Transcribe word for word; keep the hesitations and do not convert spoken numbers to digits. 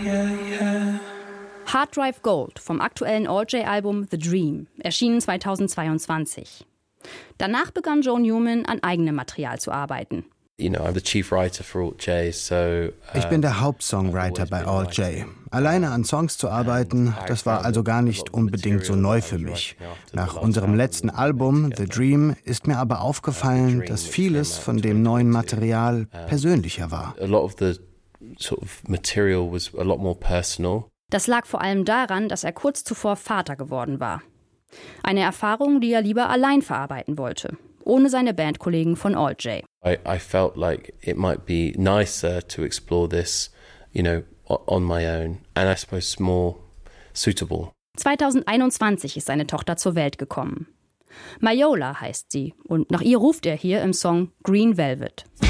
yeah, yeah. Hard Drive Gold vom aktuellen All J-Album The Dream, erschienen zweitausendzweiundzwanzig. Danach begann Joe Newman an eigenem Material zu arbeiten. You know, I'm the chief writer for Alt J, so, uh, ich bin der Hauptsongwriter bei Alt J. Alleine an Songs zu arbeiten, das war also gar nicht unbedingt so neu für mich. Nach unserem letzten Album, The Dream, ist mir aber aufgefallen, dass vieles von dem neuen Material persönlicher war. A lot of the sort of material was a lot more personal. Das lag vor allem daran, dass er kurz zuvor Vater geworden war. Eine Erfahrung, die er lieber allein verarbeiten wollte, ohne seine Bandkollegen von Alt J. I, I felt like it might be nicer to explore this, you know, on my own, and I suppose more suitable. zweitausendeinundzwanzig ist seine Tochter zur Welt gekommen. Mayola heißt sie und nach ihr ruft er hier im Song Green Velvet.